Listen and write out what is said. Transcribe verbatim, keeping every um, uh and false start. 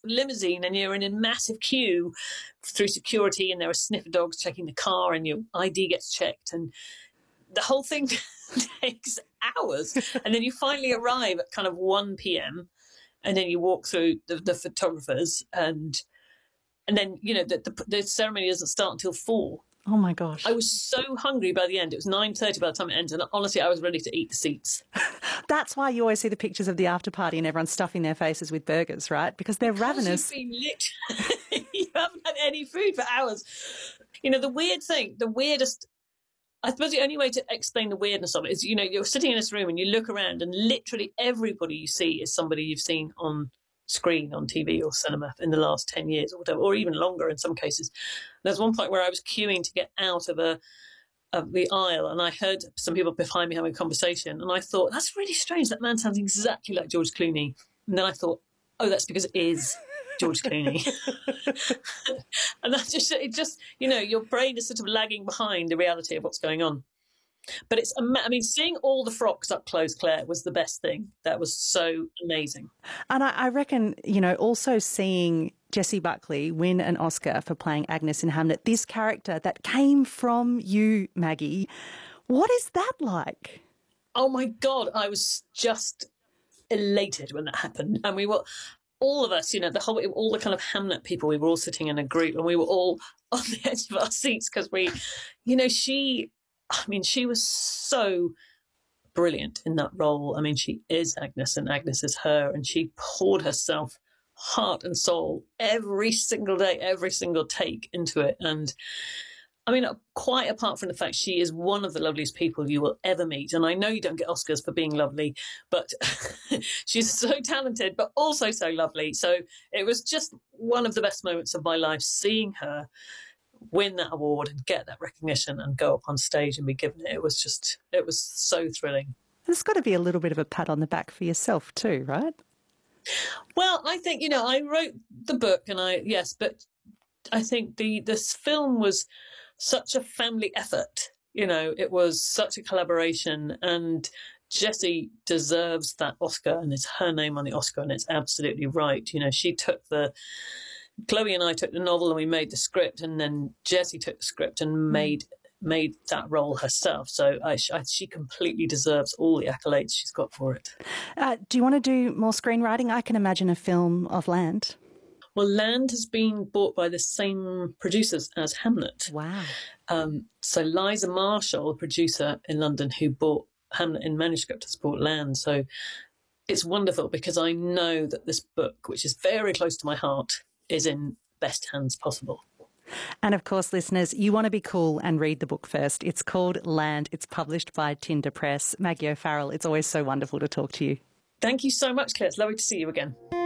limousine and you're in a massive queue through security and there are sniffer dogs checking the car and your I D gets checked and the whole thing takes hours. And then you finally arrive at kind of one p.m. and then you walk through the, the photographers and and then, you know, the, the, the ceremony doesn't start until four. Oh, my gosh. I was so hungry by the end. It was nine thirty by the time it ended. And honestly, I was ready to eat the seats. That's why you always see the pictures of the after party and everyone's stuffing their faces with burgers, right? Because they're ravenous. You've been lit- you haven't had any food for hours. You know, the weird thing, the weirdest, I suppose the only way to explain the weirdness of it is, you know, you're sitting in this room and you look around and literally everybody you see is somebody you've seen on screen, on T V or cinema in the last ten years or whatever, or even longer in some cases. There's one point where I was queuing to get out of a of the aisle and I heard some people behind me having a conversation and I thought, that's really strange. That man sounds exactly like George Clooney. And then I thought, oh, that's because it is George Clooney. And that just, it just, you know, your brain is sort of lagging behind the reality of what's going on. But it's, I mean, seeing all the frocks up close, Claire, was the best thing. That was so amazing. And I, I reckon, you know, also seeing Jessie Buckley win an Oscar for playing Agnes in Hamlet, this character that came from you, Maggie, what is that like? Oh, my God, I was just elated when that happened. And we were, all of us, you know, the whole, all the kind of Hamlet people, we were all sitting in a group and we were all on the edge of our seats because we, you know, she... I mean, she was so brilliant in that role. I mean, she is Agnes and Agnes is her, and she poured herself heart and soul every single day, every single take into it. And I mean, quite apart from the fact she is one of the loveliest people you will ever meet. And I know you don't get Oscars for being lovely, but she's so talented, but also so lovely. So it was just one of the best moments of my life seeing her win that award and get that recognition and go up on stage and be given it. It was just, it was so thrilling. There's got to be a little bit of a pat on the back for yourself too, right? Well, I think, you know, I wrote the book and I, yes, but I think the this film was such a family effort. You know, it was such a collaboration and Jessie deserves that Oscar and it's her name on the Oscar and it's absolutely right. You know, she took the, Chloe and I took the novel and we made the script, and then Jessie took the script and made made that role herself. So I, I, she completely deserves all the accolades she's got for it. Uh, do you want to do more screenwriting? I can imagine a film of Land. Well, Land has been bought by the same producers as Hamlet. Wow. Um, so Liza Marshall, a producer in London who bought Hamlet in manuscript, has bought Land. So it's wonderful because I know that this book, which is very close to my heart, is in best hands possible. And of course, listeners, you want to be cool and read the book first. It's called Land. It's published by Tinder Press. Maggie O'Farrell, it's always so wonderful to talk to you. Thank you so much, Claire. It's lovely to see you again.